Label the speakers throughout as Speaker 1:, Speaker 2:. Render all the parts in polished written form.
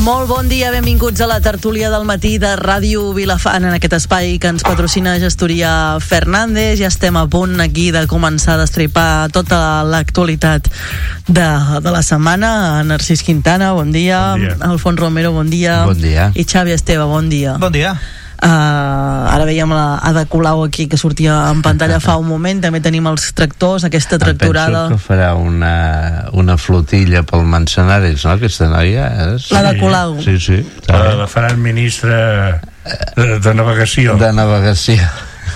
Speaker 1: Molt bon dia, benvinguts a la tertúlia del matí de Ràdio Vilafant, en aquest espai que ens patrocina Gestoria Fernández. Ja estem a punt aquí de començar a destripar tota l'actualitat de la setmana. Narcís Quintana, bon dia.
Speaker 2: Bon dia.
Speaker 1: Alfons Romero, bon dia.
Speaker 3: Bon dia.
Speaker 1: I Xavi Esteve, bon dia.
Speaker 2: Bon dia.
Speaker 1: Ara veiem la Ada Colau aquí, que sortia en pantalla fa un moment. També tenim els tractors, aquesta tractorada.
Speaker 3: Penso que farà una flotilla pel Manzanares, no?, aquesta noia.
Speaker 1: La de Colau.
Speaker 3: Sí, sí.
Speaker 2: La farà el ministre de Navegació.
Speaker 3: De Navegació.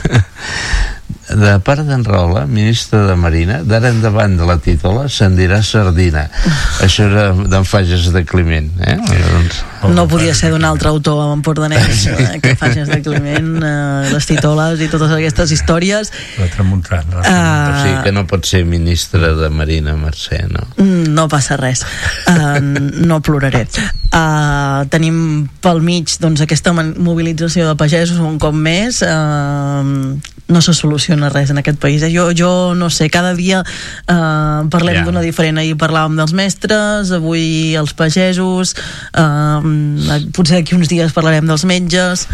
Speaker 3: De part d'en Rola, ministre de Marina, d'ara endavant de la títola se'n dirà Sardina. Això era d'en Fages de Climent,
Speaker 1: No podia ser d'un altre autor empordanès, que Fages de Climent, les títoles i totes aquestes històries.
Speaker 2: La Tramuntana.
Speaker 3: Sí, que no pot ser ministre de Marina, Mercè, no?
Speaker 1: No passa res. No ploraré. Tenim pel mig, doncs, aquesta mobilització de pagesos un cop més. No se soluciona res en aquest país. Jo no sé, cada dia parlem d'una diferent. Ahir parlàvem dels mestres, avui els pagesos, potser d'aquí uns dies parlarem dels metges.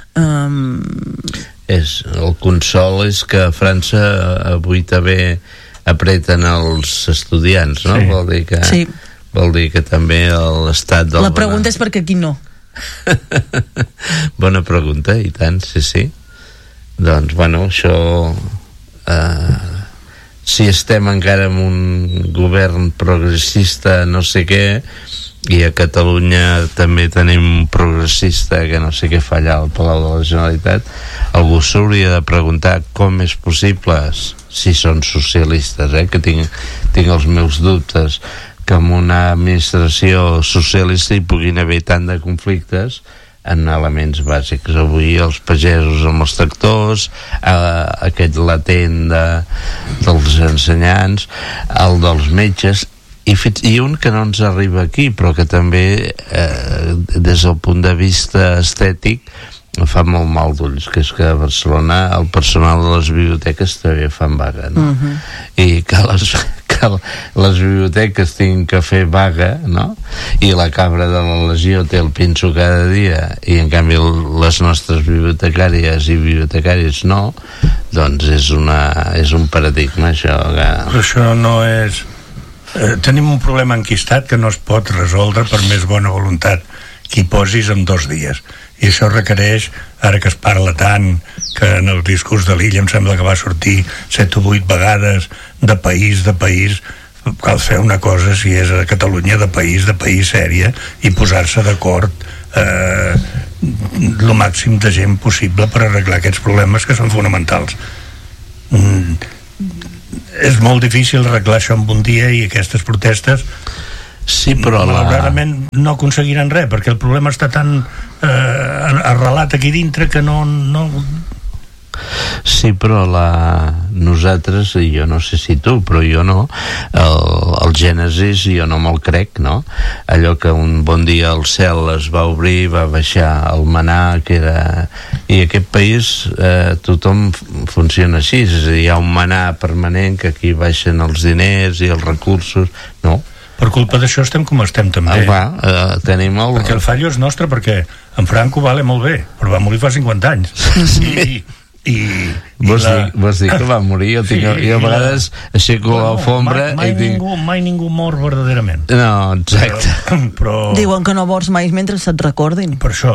Speaker 3: El consol és que a França avui també apreten els estudiants, no?
Speaker 2: Sí.
Speaker 3: Vol dir que també l'estat del
Speaker 1: La pregunta és per què aquí no.
Speaker 3: Bona pregunta, i tant, sí. Doncs, bueno, això... si estem encara en un govern progressista no sé què, i a Catalunya també tenim un progressista que no sé què fa allà al Palau de la Generalitat, algú s'hauria de preguntar com és possible, si són socialistes, que tinc els meus dubtes, que en una administració socialista hi puguin haver tant de conflictes en elements bàsics. Avui els pagesos amb els tractors, aquest latent dels ensenyants, el dels metges, i un que no ens arriba aquí, però que també des del punt de vista estètic fa molt mal d'ulls, que és que a Barcelona el personal de les biblioteques també fan vaga, no? I que les biblioteques tinguin que fer vaga, no? I la cabra de la Legió té el pinso cada dia, i en canvi les nostres bibliotecàries i bibliotecaris no, doncs és un paradigma, això.
Speaker 2: Però això no és... tenim un problema enquistat que no es pot resoldre per més bona voluntat que hi posis en 2 dies. I això requereix, ara que es parla tant, que en el discurs de l'Illa em sembla que va sortir 7 o 8 vegades de país, cal fer una cosa, si és a Catalunya, de país sèria, i posar-se d'acord el màxim de gent possible per arreglar aquests problemes que són fonamentals. És molt difícil arreglar això en un dia, i aquestes protestes
Speaker 3: sí, però
Speaker 2: malauradament no aconseguiran res, perquè el problema està tan arrelat aquí dintre que no...
Speaker 3: Sí, però nosaltres, i jo no sé si tu, però jo no, el Gènesis jo no me'l crec, no? Allò que un bon dia el cel es va obrir, va baixar el manà, que era... I aquest país tothom funciona així, és a dir, hi ha un manà permanent, que aquí baixen els diners i els recursos, no?
Speaker 2: Per culpa d'això estem com estem també.
Speaker 3: Tenim el...
Speaker 2: Perquè el fallo és nostre, perquè en Franco vale molt bé, però va morir fa 50 anys.
Speaker 3: Vols dir que va morir? Jo a vegades aixeco l'alfombra
Speaker 2: mai ningú mor verdaderament.
Speaker 3: No, exacte.
Speaker 2: Però...
Speaker 1: Diuen que no mors mai mentre se't recordin.
Speaker 2: Per això.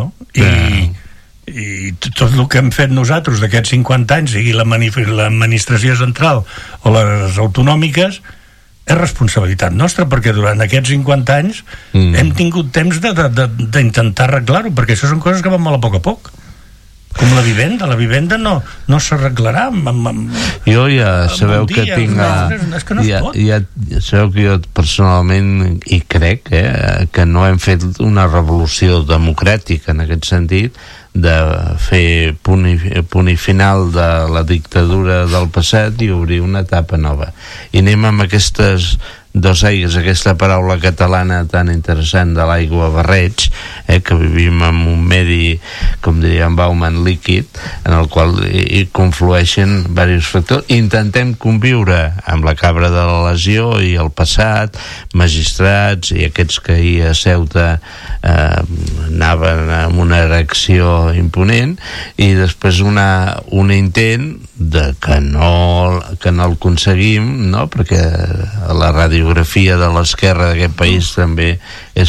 Speaker 2: I tot el que hem fet nosaltres d'aquests 50 anys, sigui l'administració central o les autonòmiques, és responsabilitat nostra, perquè durant aquests 50 anys hem tingut temps d'intentar arreglar-ho, perquè això són coses que van molt a poc. Com la vivenda no s'arreglarà.
Speaker 3: Jo ja sabeu que tinc...
Speaker 2: És que no es pot.
Speaker 3: Ja sabeu que jo personalment hi crec, que no hem fet una revolució democràtica en aquest sentit, de fer punt i final de la dictadura del passat i obrir una etapa nova. I anem amb aquestes dos aigües, aquesta paraula catalana tan interessant de l'aigua barreig, que vivim en un medi, com diria en Bauman, líquid, en el qual hi conflueixen diversos factors. Intentem conviure amb la cabra de la lesió i el passat, magistrats i aquests que ahir a Ceuta anaven amb una erecció imponent, i després un intent de que no el aconseguim, no? Perquè la radiografia de l'esquerra d'aquest país també és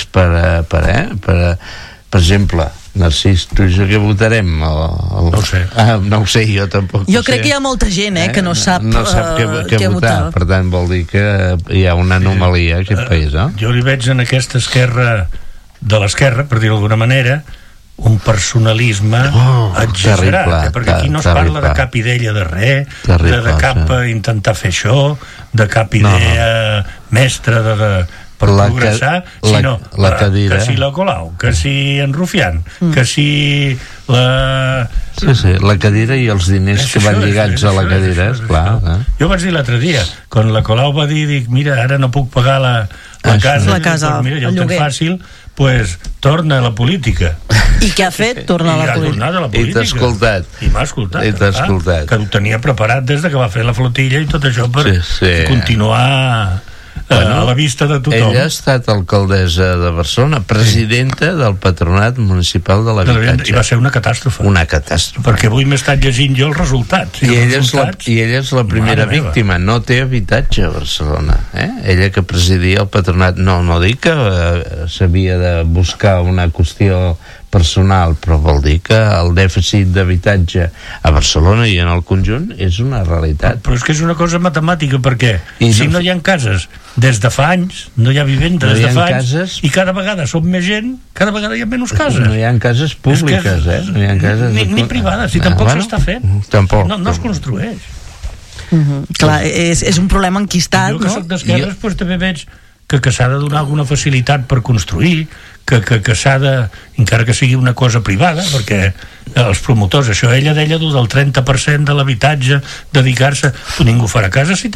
Speaker 3: per exemple, Narcís, tu i jo què votarem?
Speaker 2: No ho sé.
Speaker 3: No ho sé, jo tampoc.
Speaker 1: Jo crec que hi ha molta gent que no sap
Speaker 3: què votar. Per tant, vol dir que hi ha una anomalia a aquest país, no?
Speaker 2: Jo li veig en aquesta esquerra de l'esquerra, per dir-ho d'alguna manera, un personalisme exagerat, perquè aquí no es parla de cap idea de res, de cap intentar fer això, de cap idea mestra per progressar, sinó que si la Colau, que si en Rufián, que si la...
Speaker 3: Sí, la cadira i els diners que van lligats a la cadira, esclar.
Speaker 2: Jo vaig dir l'altre dia, quan la Colau va dir, dic, mira, ara no puc pagar la casa, mira, ja ho tens fàcil, pues torna a la política.
Speaker 1: I què ha fet? Tornar a la política.
Speaker 3: I t'ha escoltat.
Speaker 2: I m'ha escoltat. Que ho tenia preparat des de que va fer la flotilla i tot això per continuar a la vista de tothom.
Speaker 3: Ella ha estat alcaldessa de Barcelona, presidenta del Patronat Municipal de l'Habitatge.
Speaker 2: I va ser una catàstrofe. Perquè avui m'he estat llegint jo els resultats.
Speaker 3: I ella és la primera víctima. No té habitatge a Barcelona. Ella que presidia el Patronat. No dic que s'havia de buscar una qüestió personal, però vol dir que el dèficit d'habitatge a Barcelona i en el conjunt és una realitat.
Speaker 2: Però és que és una cosa matemàtica, perquè si no hi ha cases des de fa anys, no hi ha vivenda des de fa anys, i cada vegada som més gent, cada vegada hi ha menys cases.
Speaker 3: No hi ha cases públiques, no hi ha cases
Speaker 2: ni privades, i tampoc s'està fent. No es construeix.
Speaker 1: Clar, és un problema enquistat, no?
Speaker 2: Jo que soc d'esquerres, també veig que s'ha de donar alguna facilitat per construir, que s'ha de, encara que sigui una cosa privada, perquè els promotors, això ella deia del 30% de l'habitatge, dedicar-se, tu ningú farà casa si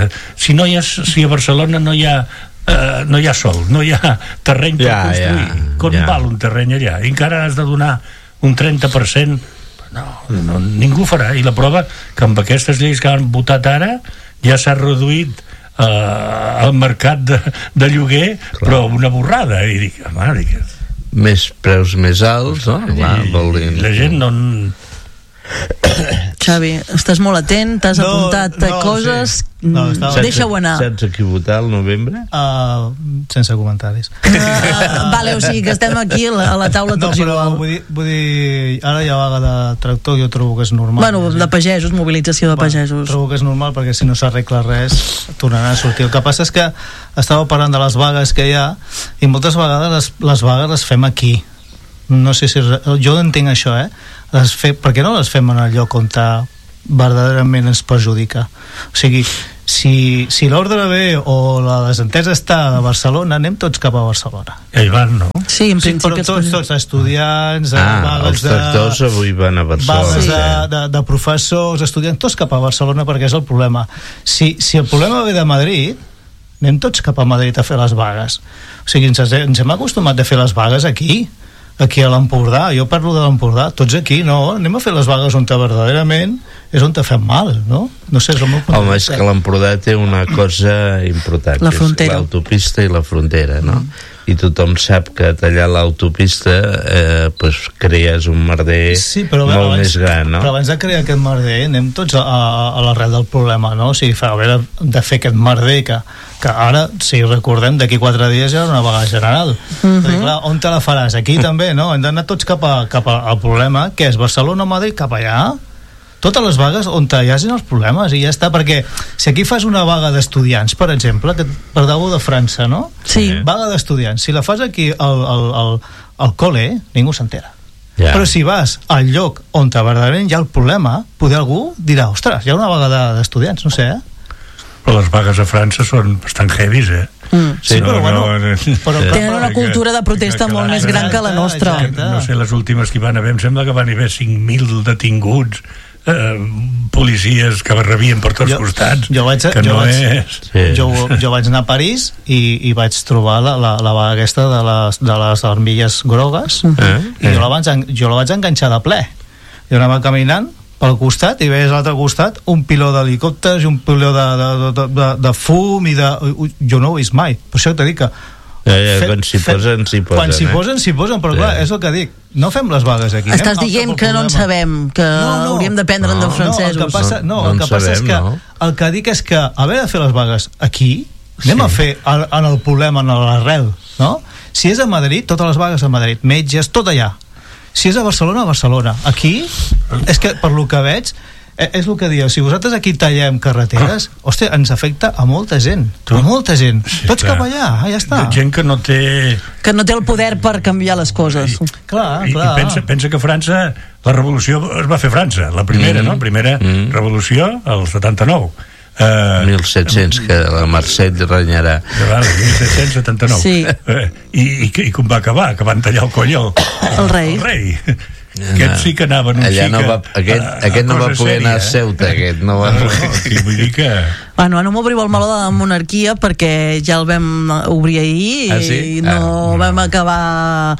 Speaker 2: a Barcelona no hi ha sol, no hi ha terreny per construir. Com val un terreny allà? I encara has de donar un 30%. No, ningú farà. I la prova que amb aquestes lleis que han votat ara ja s'ha reduït el mercat de lloguer, però una borrada. I dic,
Speaker 3: més preus més alts, no?
Speaker 2: La gent no...
Speaker 1: Xavi, estàs molt atent, t'has apuntat coses, deixa-ho anar.
Speaker 3: Saps a qui votar al novembre?
Speaker 4: Sense comentaris.
Speaker 1: Vale, o sigui que estem aquí a la taula tots igual.
Speaker 4: Vull dir, ara hi ha vaga de tractor, jo trobo que és normal.
Speaker 1: Bueno, de pagesos, mobilització de pagesos.
Speaker 4: Trobo que és normal, perquè si no s'arregla res tornarà a sortir. El que passa és que estàveu parlant de les vagues que hi ha, i moltes vegades les vagues les fem aquí. No sé si... Jo entenc això, per què no les fem en el lloc on verdaderament ens perjudica? O sigui, si l'ordre ve o la desentesa està a Barcelona, anem tots cap a Barcelona.
Speaker 2: Ells van, no?
Speaker 1: Sí, en principi.
Speaker 4: Però tots estudiants,
Speaker 3: els tractors avui van a Barcelona.
Speaker 4: Vagues de professors, estudiants, tots cap a Barcelona, perquè és el problema. Si el problema ve de Madrid, anem tots cap a Madrid a fer les vagues. O sigui, ens hem acostumat a fer les vagues aquí a l'Empordà. Jo parlo de l'Empordà, tots aquí, no, anem a fer les vagues on verdaderament és on fem mal, no? No sé, és el meu punt de vista.
Speaker 3: Home, és que l'Empordà té una cosa important,
Speaker 1: la frontera,
Speaker 3: l'autopista i la frontera, no? I tothom sap que tallar l'autopista crees un merder molt més gran, no?
Speaker 4: Però abans de crear aquest merder anem tots a l'arrel del problema, no? O sigui, haver de fer aquest merder que ara, si recordem, d'aquí 4 dies hi ha una vaga general. Perquè, clar, on te la faràs? Aquí també, no? Hem d'anar tots cap al problema, que és Barcelona, Madrid, cap allà. Totes les vagues on hi hagin els problemes, i ja està, perquè si aquí fas una vaga d'estudiants, per exemple, que per d'algú de França, no?
Speaker 1: Sí.
Speaker 4: Vaga d'estudiants, si la fas aquí al col·le, ningú s'entera. Yeah. Però si vas al lloc on verdaderament hi ha el problema, poder algú dirà, ostres, hi ha una vaga d'estudiants, no sé,
Speaker 2: Però les vagues a França són bastant heavies,
Speaker 4: Sí, però bueno...
Speaker 1: Tenen una cultura de protesta molt més gran que la nostra.
Speaker 2: No sé, les últimes que hi van haver, em sembla que van haver 5.000 detinguts policies que rebien per tots costats, jo vaig
Speaker 4: anar a París i vaig trobar la vaga aquesta de les armilles grogues, i jo la vaig enganxar de ple. Jo anava caminant pel costat i veies a l'altre costat un piló d'helicòpters i un piló de fum i jo no ho he vist mai. Per això t'he dit que
Speaker 3: quan s'hi posen,
Speaker 4: però clar, és el que dic, no fem les vagues aquí.
Speaker 1: Estàs dient que no en sabem, que hauríem d'aprendre dels francesos.
Speaker 4: El que passa és que el que dic és que haver de fer les vagues aquí, anem a fer en el problema, en l'arrel, no? Si és a Madrid, totes les vagues a Madrid, metges, tot allà. Si és a Barcelona, aquí és que per lo que veig és el que diu, si vosaltres aquí tallem carreteres, hòstia, ens afecta a molta gent, tots cap allà, ja està.
Speaker 2: Gent que no té
Speaker 1: el poder per canviar les coses.
Speaker 2: Clar. I pensa que França, la revolució es va fer a França, la primera, no? La primera revolució, el 79.
Speaker 3: 1700, que la Mercè renyarà.
Speaker 2: 1779.
Speaker 1: Sí.
Speaker 2: I com va acabar? Que van tallar el coll
Speaker 1: el rei.
Speaker 2: Aquest sí que anava en un
Speaker 3: allà aquest no va poder anar a Ceuta, aquest no va...
Speaker 2: Vull dir que...
Speaker 1: Bueno, no m'obriu el meló de la monarquia perquè ja el vam obrir ahir i no vam acabar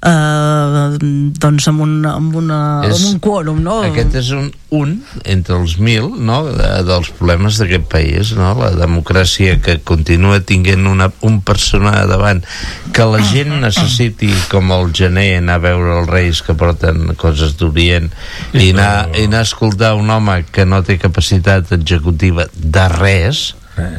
Speaker 1: doncs amb un quòrum, no?
Speaker 3: Aquest és un entre els 1.000, no?, dels problemes d'aquest país, no? La democràcia que continua tinguent un persona davant que la gent necessiti, com el gener, anar a veure els reis que porten coses d'Orient i anar a escoltar un home que no té capacitat executiva de res,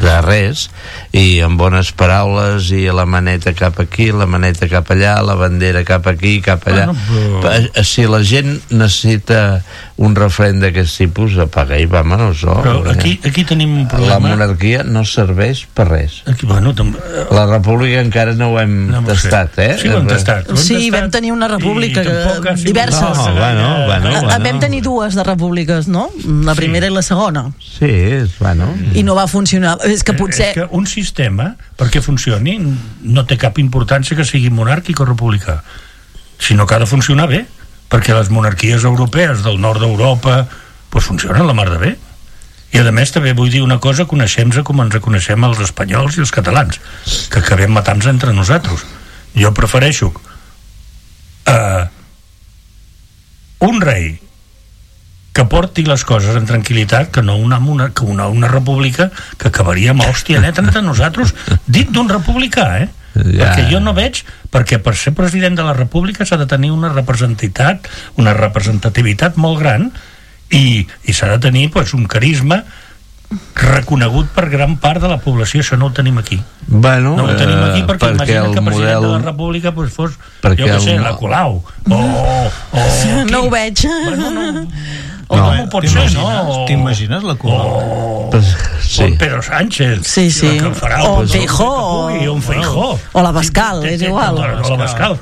Speaker 3: i amb bones paraules i la maneta cap aquí, la maneta cap allà, la bandera cap aquí, cap allà. Si la gent necessita un referent d'aquest tipus, apaga i vámonos.
Speaker 2: Però aquí tenim un problema.
Speaker 3: La monarquia no serveix per res. La república encara no ho hem tastat,
Speaker 2: Sí, ho hem tastat.
Speaker 1: Sí, vam tenir una república diverses. Vam tenir dues de repúbliques, no? La primera i la segona.
Speaker 3: Sí,
Speaker 1: i no va funcionar. És que potser...
Speaker 2: És que un sistema, perquè funcioni, no té cap importància que sigui monàrquic o republicà, sinó que ha de funcionar bé, perquè les monarquies europees del nord d'Europa funcionen la mar de bé. I a més també vull dir una cosa, coneixem-nos com ens coneixem els espanyols i els catalans, que acabem matant-nos entre nosaltres. Jo prefereixo un rei que porti les coses en tranquil·litat que no una república que acabaria amb hòstia neta entre nosaltres, dit d'un republicà, perquè jo no veig, perquè per ser president de la república s'ha de tenir una representativitat molt gran i s'ha de tenir un carisma reconegut per gran part de la població. Això no ho tenim aquí. No ho tenim aquí perquè imagina que el president de la república fos, jo què sé, la Colau
Speaker 1: no ho veig.
Speaker 2: No pot ser, no?
Speaker 4: T'imagines la Colau?
Speaker 2: O Pedro Sánchez,
Speaker 1: o Feijó, o la Bascal, és igual.
Speaker 2: O la Bascal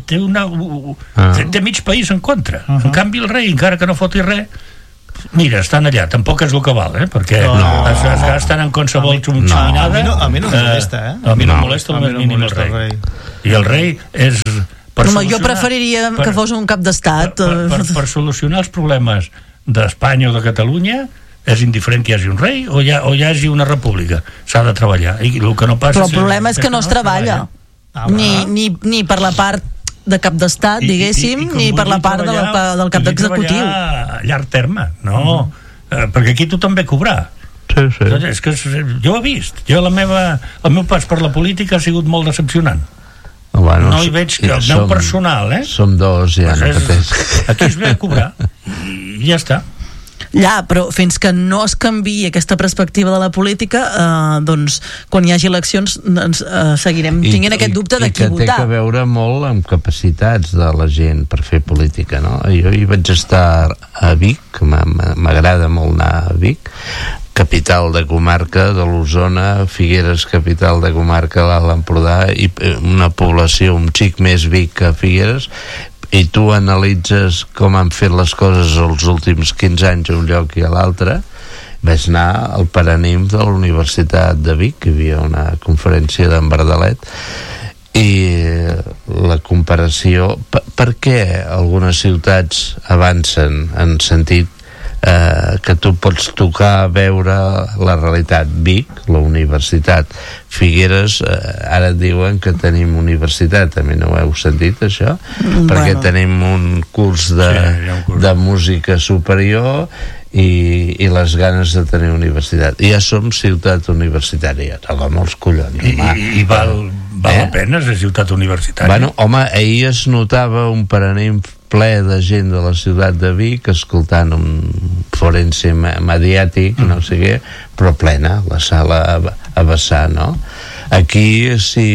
Speaker 2: té mig país en contra. En canvi el rei, encara que no foti res, mira, estan allà, tampoc és el que val, perquè es gasten en qualsevol xaminada.
Speaker 4: A mi no em molesta,
Speaker 2: a mi no em molesta el més mínim el rei. I el rei és...
Speaker 1: Jo preferiria que fos un cap d'estat.
Speaker 2: Per solucionar els problemes d'Espanya o de Catalunya és indiferent que hi hagi un rei o hi hagi una república. S'ha de treballar.
Speaker 1: Però el problema és que no es treballa. Ni per la part de cap d'estat, diguéssim, ni per la part del cap d'executiu.
Speaker 2: A llarg terme, no? Perquè aquí tothom ve a cobrar. És que jo ho he vist. El meu pas per la política ha sigut molt decepcionant. No hi veig que el meu personal,
Speaker 3: som dos, ja no pateix.
Speaker 2: Aquí es ve a cobrar i ja està.
Speaker 1: Ja, però fins que no es canviï aquesta perspectiva de la política, doncs quan hi hagi eleccions seguirem tinguent aquest dubte de qui votar.
Speaker 3: I que té que veure molt amb capacitats de la gent per fer política, no? Jo hi vaig estar a Vic, m'agrada molt anar a Vic, capital de comarca de l'Osona, Figueres, capital de comarca de l'Alt Empordà, i una població un xic més Vic que Figueres, i tu analitzes com han fet les coses els últims 15 anys a un lloc i a l'altre. Vaig anar al Paranim de la Universitat de Vic, hi havia una conferència d'en Verdalet, i la comparació, per què algunes ciutats avancen en sentit que tu pots tocar, veure la realitat. Vic, la universitat. Figueres, ara et diuen que tenim universitat, també no ho heu sentit això? Perquè tenim un curs de música superior i les ganes de tenir universitat. I ja som ciutat universitària, com els collons.
Speaker 2: I val la pena ser ciutat universitària?
Speaker 3: Bueno, home, ahir es notava un paranell ple de gent de la ciutat de Vic escoltant un forense mediàtic, no sé què, però plena, la sala a vessar, no? Aquí, si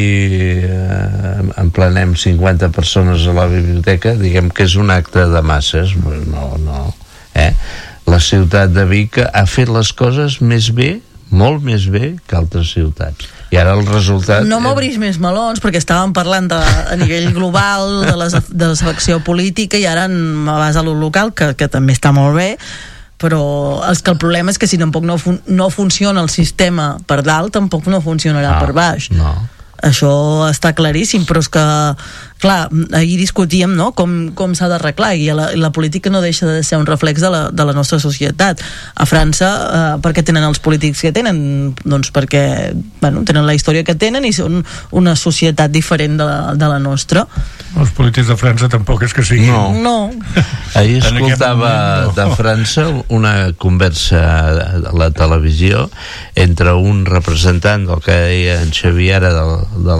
Speaker 3: emplenem 50 persones a la biblioteca, diguem que és un acte de masses. No. La ciutat de Vic ha fet les coses més bé, molt més bé que altres ciutats. I ara el resultat...
Speaker 1: No m'obris més melons, perquè estàvem parlant a nivell global de la selecció política i ara me vas a lo local, que també està molt bé, però és que el problema és que si tampoc no funciona el sistema per dalt, tampoc no funcionarà per baix.
Speaker 3: No.
Speaker 1: Això està claríssim, però és que, clar, ahir discutíem, no?, com s'ha d'arreglar, i la política no deixa de ser un reflex de la nostra societat. A França, per què tenen els polítics que tenen? Doncs perquè, bueno, tenen la història que tenen i són una societat diferent de la nostra.
Speaker 2: Els polítics de França tampoc és que siguin...
Speaker 1: No.
Speaker 3: Ahir escoltava de França una conversa a la televisió entre un representant del que deia en Xavier ara de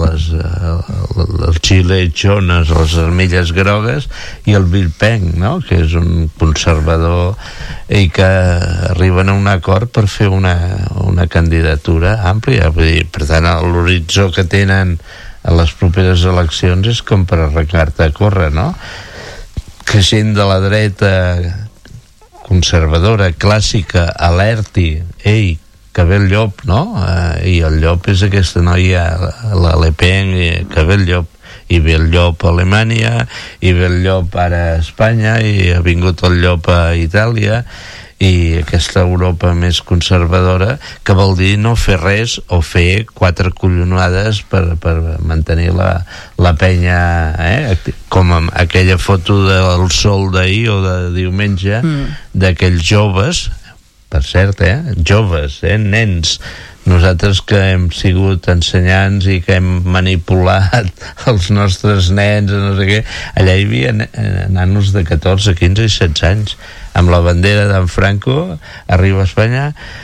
Speaker 3: les xiletxones, les armilles grogues, i el Villepeng, no?, que és un conservador, i que arriben a un acord per fer una candidatura àmplia. Vull dir, per tant, l'horitzó que tenen a les properes eleccions és com per arrencar-te a córrer, no? Que gent de la dreta conservadora, clàssica, alerti, ei, que ve el llop, no? I el llop és aquesta noia, la Le Pen, que ve el llop, i ve el llop a Alemanya, i ve el llop ara a Espanya, i ha vingut el llop a Itàlia, i aquesta Europa més conservadora, que vol dir no fer res o fer 4 collonades per mantenir la penya, com aquella foto del Sol d'ahir o de diumenge, d'aquells joves, per cert, joves, nens, nosaltres que hem sigut ensenyants i que hem manipulat els nostres nens, no sé què, allà hi havia nanos de 14, 15 i 16 anys amb la bandera d'en Franco, arriba a Espanya,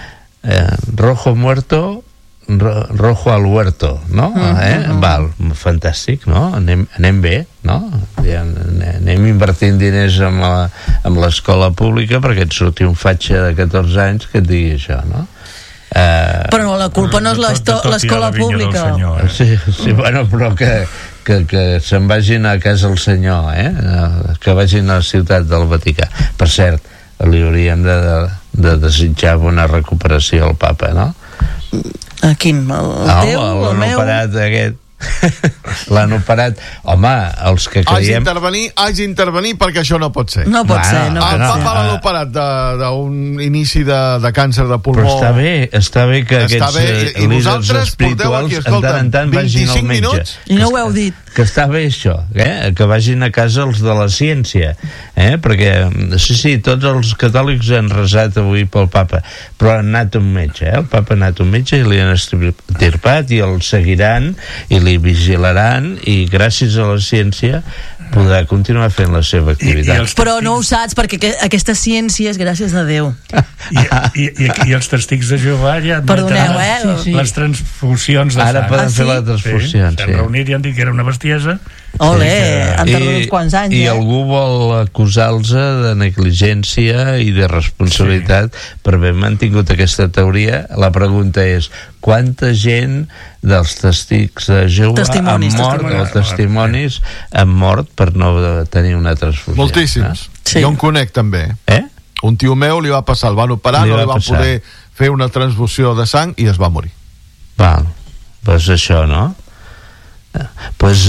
Speaker 3: rojo muerto, rojo al huerto, no? Val, fantàstic, no? Anem bé, no? Anem invertint diners amb l'escola pública perquè et surti un fatxa de 14 anys que et digui això, no?
Speaker 1: Però la culpa no és l'escola pública.
Speaker 3: Sí, bueno, però que se'n vagin a casa el senyor, que vagin a la ciutat del Vaticà. Per cert, li hauríem de desitjar bona recuperació al papa, no?
Speaker 1: A quin? El teu? El meu?
Speaker 3: L'operat aquest. L'han operat. Home, els que creiem...
Speaker 5: Haig d'intervenir perquè això no pot ser.
Speaker 1: No pot ser.
Speaker 5: El papa l'han operat d'un inici de càncer de pulmó.
Speaker 3: Però està bé que aquests líders espirituals en tant vagin al metge.
Speaker 1: I no ho heu dit.
Speaker 3: Que està bé això, que vagin a casa els de la ciència, perquè sí, tots els catòlics han resat avui pel papa, però han anat un metge, el papa ha anat un metge i li han estirpat i el seguiran i li vigilaran, i gràcies a la ciència podrà continuar fent la seva activitat.
Speaker 1: Però no ho saps, perquè aquesta ciència és gràcies a Déu.
Speaker 2: I els testigs de Jehovà ja
Speaker 1: perdoneu,
Speaker 2: les transfusions de sang.
Speaker 3: Ara poden fer la transfusió.
Speaker 2: S'han reunit i han dit que era una bestiesa.
Speaker 1: Ole, han tardat uns quants anys.
Speaker 3: I algú vol acusar-los de negligència i de responsabilitat per haver mantingut aquesta teoria. La pregunta és, quanta gent dels testigs de Jehovà han mort, o testimonis han mort per no tenir una transfusió?
Speaker 5: Moltíssims. Jo en conec també. Un tio meu li va passar, el van operar, no li van poder fer una transfusió de sang i es va morir.
Speaker 3: Val, doncs això, no? Doncs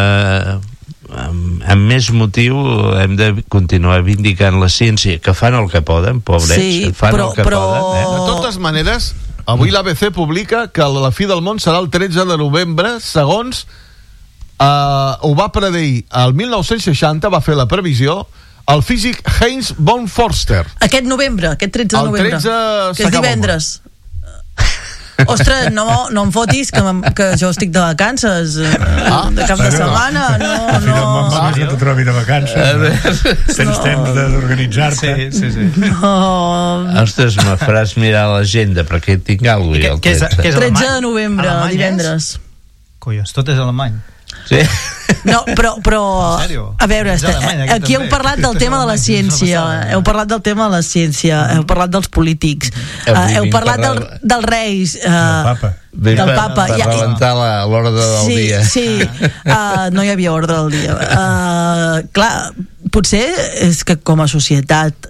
Speaker 3: amb més motiu hem de continuar vindicant la ciència, que fan el que poden, pobrets, fan el que poden.
Speaker 5: De totes maneres, avui l'ABC publica que la fi del món serà el 13 de novembre, segons ho va predir el 1960, va fer la previsió el físic Heinz von Forster.
Speaker 1: Aquest novembre, aquest 13 de novembre.
Speaker 5: El 13
Speaker 1: que és divendres. Ostres, no em fotis que jo estic de vacances de cap de setmana.
Speaker 2: No te trobi de vacances. Tens temps d'organitzar-te.
Speaker 4: Sí.
Speaker 3: Ostres, me faràs mirar l'agenda perquè tinc alguna cosa.
Speaker 1: 13 de novembre, divendres.
Speaker 4: Collons, tot és alemany.
Speaker 3: Sí.
Speaker 1: No, però a veure, aquí heu parlat del tema de la ciència, heu parlat del tema de la ciència, heu parlat dels polítics, heu parlat dels reis, del papa,
Speaker 3: per rebentar l'ordre del dia.
Speaker 1: Sí, no hi havia ordre del dia. Clar, potser és que com a societat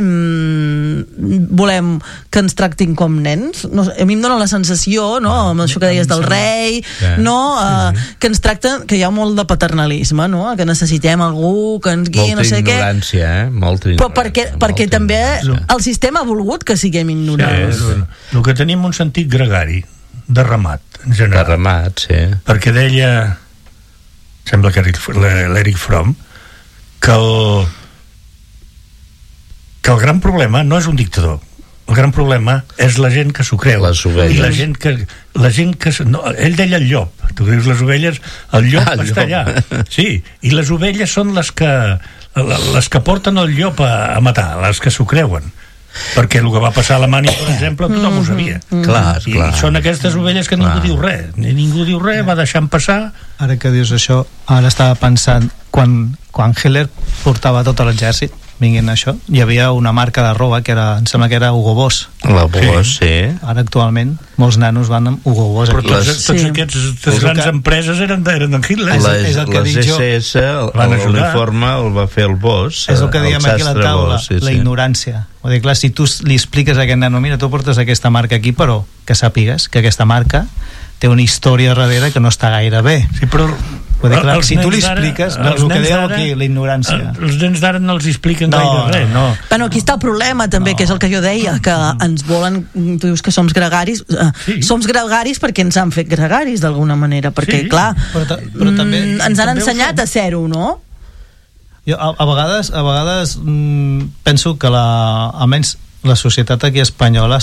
Speaker 1: volem que ens tractin com nens, no, a mi em dóna la sensació, no, amb això que deies del rei, no, que ens tracten, que hi ha molt de paternalisme, no, que necessitem algú que ens guiï, no sé què.
Speaker 3: Molta ignorància, molta ignorància.
Speaker 1: Però perquè també el sistema ha volgut que siguem ignorants.
Speaker 2: El que tenim un sentit gregari, de ramat, en general.
Speaker 3: De ramat, sí.
Speaker 2: Perquè deia, sembla que l'Eric Fromm, que el gran problema no és un dictador, el gran problema és la gent que s'ho creu.
Speaker 3: Les ovelles.
Speaker 2: I la gent que no, ell deia el llop, tu dius les ovelles, el llop està allà, sí, i les ovelles són les que porten el llop a matar, les que s'ho creuen, perquè el que va passar a Alemanya, per exemple, tothom ho sabia.
Speaker 3: Clar.
Speaker 2: I són aquestes ovelles que ningú diu res, va deixant passar.
Speaker 4: Ara que dius això, ara estava pensant quan Hitler portava tot l'exèrcit vinguin això, hi havia una marca de roba que em sembla que era Hugo Boss.
Speaker 3: La Boss, sí.
Speaker 4: Ara actualment molts nanos van amb Hugo Boss.
Speaker 2: Però tots aquestes grans empreses eren d'en Hitler.
Speaker 3: Les SS, l'uniforme el va fer el Boss.
Speaker 4: És el que diem aquí a la taula, la ignorància. Vull dir, clar, si tu li expliques a aquest nano, mira, tu portes aquesta marca aquí, però que sàpigues que aquesta marca té una història darrere que no està gaire bé.
Speaker 2: Sí, però
Speaker 4: dir, clar, si tu li expliques el que dèieu aquí, la ignorància,
Speaker 2: els nens d'ara no els expliquen gaire res, no.
Speaker 1: Bueno, aquí està el problema també, que és el que jo deia, que ens volen, tu dius que som gregaris, som gregaris perquè ens han fet gregaris d'alguna manera, perquè clar,
Speaker 4: però també
Speaker 1: ens han ensenyat a ser-ho, no?
Speaker 4: Jo a vegades penso que almenys la societat aquí espanyola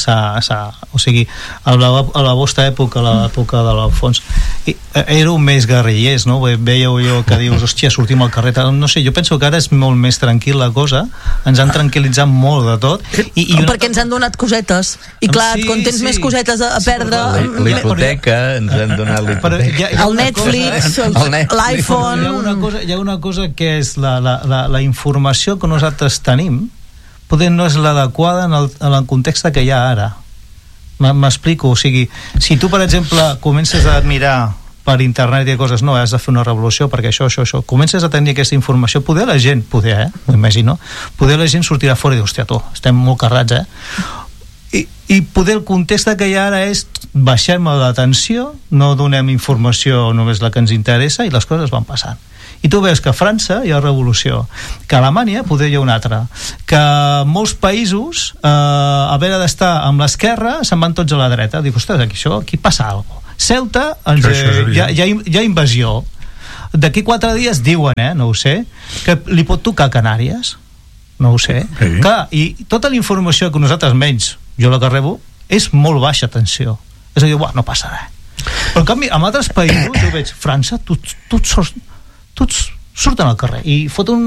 Speaker 4: o sigui, a la vostra època, a l'època de l'Alfons, éreu més guerrillers, no? Veieu allò que dius, hòstia, sortim al carrer, no sé, jo penso que ara és molt més tranquil la cosa, ens han tranquil·litzat molt de tot,
Speaker 1: perquè ens han donat cosetes, i clar, quan tens més cosetes a perdre,
Speaker 3: l'hipoteca, ens han donat l'hipoteca,
Speaker 1: el Netflix, l'iPhone.
Speaker 4: Hi ha una cosa que és la informació que nosaltres tenim, poder no és l'adequada en el context que hi ha ara. M'explico, o sigui, si tu, per exemple, comences a mirar per internet i coses, no, has de fer una revolució perquè això, comences a tenir aquesta informació, poder la gent, m'imagino, poder la gent sortirà fora i dir, hòstia, tu, estem molt carrats, i poder el context que hi ha ara és baixem la tensió, no donem informació només la que ens interessa i les coses van passant. I tu veus que a França hi ha revolució, que a Alemanya poder hi ha una altra, que molts països a veure d'estar amb l'esquerra se'n van tots a la dreta. Dic, ostres, aquí passa alguna cosa. Ceuta hi ha invasió. D'aquí 4 dies diuen, no ho sé, que li pot tocar Canàries, no ho sé. Clar, i tota la informació que nosaltres menys, jo la que rebo, és molt baixa tensió. És a dir, no passa res. Però en canvi, en altres països, jo veig França, tots surten al carrer i foten